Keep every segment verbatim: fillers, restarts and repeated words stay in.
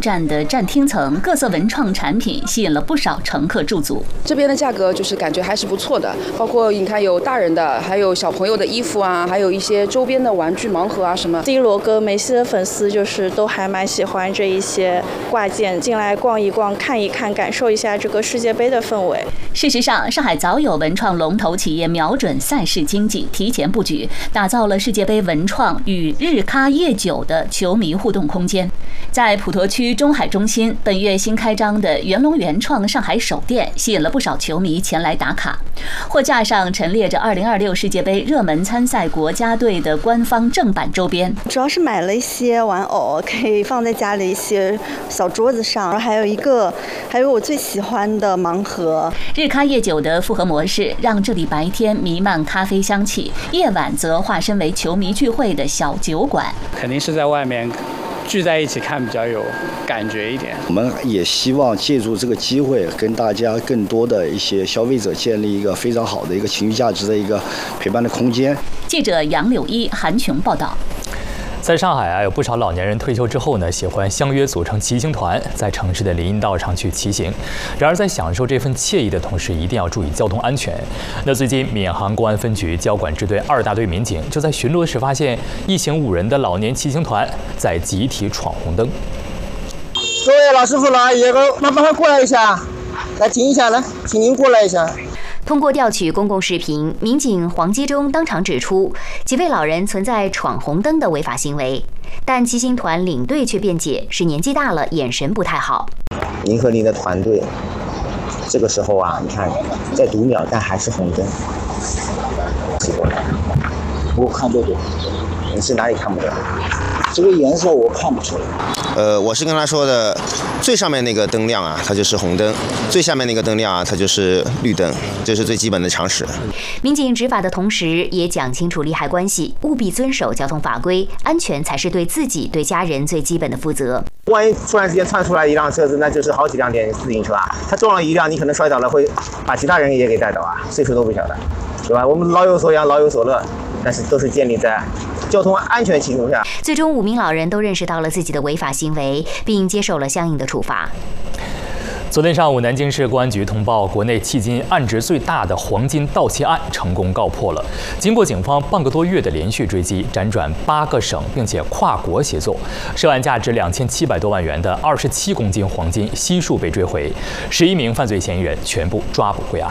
站的站厅层，各色文创产品吸引了不少乘客驻足。 这边的价格就是感觉还是不错的，包括你看有大人的，还有小朋友的衣服啊，还有一些周边的玩具盲盒啊什么。 C 罗跟梅西的粉丝就是都还蛮喜欢这一些挂件，进来逛一逛、看一看，感受一下这个世界杯的氛围。 事实上，上海早有文创龙头企业瞄准赛事经济，提前布局，打造了世界杯文创与日咖夜酒的球迷互动空间。在普陀区中海中心，本月新开张的元龙原创上海首店吸引了不少球迷前来打卡。货架上陈列着二零二六世界杯热门参赛国家队的官方正版周边， 主要是买了一些玩偶，可以放在家里一些小桌子上，然后还有一个，还有我最喜欢的盲盒。 日咖夜酒的复合模式让这里白天弥漫咖啡香气，夜晚则化身为球迷聚会的小酒馆。 肯定是在外面聚在一起看比较有感觉一点。 我们也希望借助这个机会，跟大家更多的一些消费者建立一个非常好的一个情绪价值的一个陪伴的空间。 记者杨柳一、韩琼报道。 在上海啊，有不少老年人退休之后呢，喜欢相约组成骑行团，在城市的林荫道上去骑行。然而，在享受这份惬意的同时，一定要注意交通安全。那最近，闵行公安分局交管支队二大队民警就在巡逻时发现，一行五人的老年骑行团在集体闯红灯。 各位老师傅、老阿姨，麻烦过来一下，来停一下，来，请您过来一下。 通过调取公共视频，民警黄基忠当场指出，几位老人存在闯红灯的违法行为，但骑行团领队却辩解是年纪大了，眼神不太好。 您和您的团队，这个时候啊，你看在读秒，但还是红灯，结果我看不懂，你是哪里看不懂？这个颜色我看不出来。 呃，我是跟他说的，最上面那个灯亮啊，它就是红灯；最下面那个灯亮啊，它就是绿灯，这是最基本的常识。 民警执法的同时，也讲清楚利害关系，务必遵守交通法规，安全才是对自己、对家人最基本的负责。 万一突然之间窜出来一辆车子，那就是好几辆电自行车啊，他撞了一辆，你可能摔倒了，会把其他人也给带倒啊，岁数都不小的，对吧？我们老有所养，老有所乐，但是都是建立在交通安全情况下。 最终，五名老人都认识到了自己的违法行为，并接受了相应的处罚。 昨天上午，南京市公安局通报，国内迄今案值最大的黄金盗窃案成功告破了。经过警方半个多月的连续追击，辗转八个省，并且跨国协作，涉案价值两千七百多万元的二十七公斤黄金悉数被追回，十一名犯罪嫌疑人全部抓捕归案。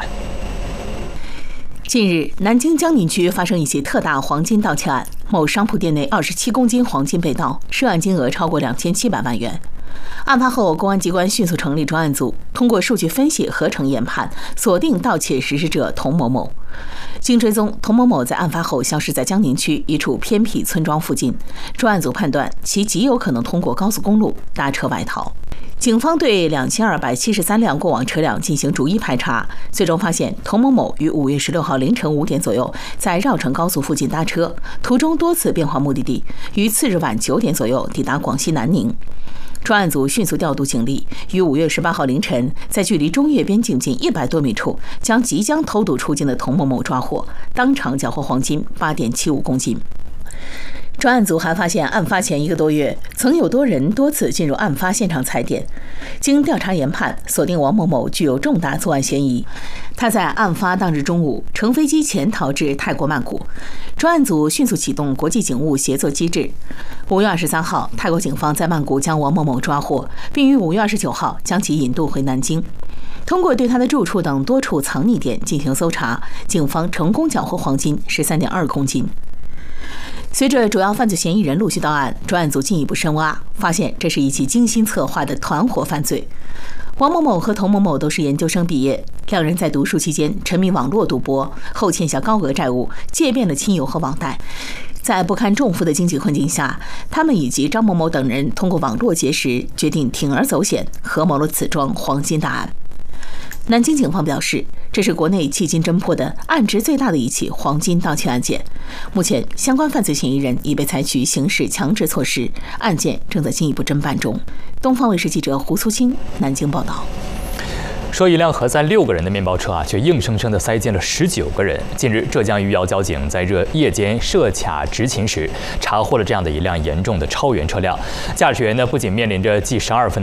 近日，南京江宁区发生一起特大黄金盗窃案，某商铺店内二十七公斤黄金被盗，涉案金额超过两千七百万元。案发后，公安机关迅速成立专案组，通过数据分析、合成研判，锁定盗窃实施者童某某。经追踪，童某某在案发后消失在江宁区一处偏僻村庄附近，专案组判断其极有可能通过高速公路搭车外逃。警方对两千二百七十三辆过往车辆进行逐一排查，最终发现童某某于五月十六号凌晨五点左右在绕城高速附近搭车，途中多次变换目的地，于次日晚九点左右抵达广西南宁。专案组迅速调度警力，于五月十八号凌晨，在距离中越边境近一百多米处，将即将偷渡出境的童某某抓获，当场缴获黄金八点七五公斤。专案组还发现，案发前一个多月，曾有多人多次进入案发现场踩点。经调查研判，锁定王某某具有重大作案嫌疑。他在案发当日中午乘飞机潜逃至泰国曼谷。专案组迅速启动国际警务协作机制。五月二十三号，泰国警方在曼谷将王某某抓获，并于五月二十九号将其引渡回南京。通过对他的住处等多处藏匿点进行搜查，警方成功缴获黄金十三点二公斤。随着主要犯罪嫌疑人陆续到案，专案组进一步深挖，发现这是一起精心策划的团伙犯罪。王某某和童某某都是研究生毕业，两人在读书期间沉迷网络赌博，后欠下高额债务，借遍了亲友和网贷。在不堪重负的经济困境下，他们以及张某某等人通过网络结识，决定铤而走险，合谋了此桩黄金大案。南京警方表示，这是国内迄今侦破的案值最大的一起黄金盗窃案件。目前，相关犯罪嫌疑人已被采取刑事强制措施，案件正在进一步侦办中。东方卫视记者胡苏清南京报道。 说一辆核载六个人的面包车啊，却硬生生地塞进了十九个人。近日，浙江余姚交警在这夜间设卡执勤时，查获了这样的一辆严重的超员车辆。驾驶员呢，不仅面临着记十二分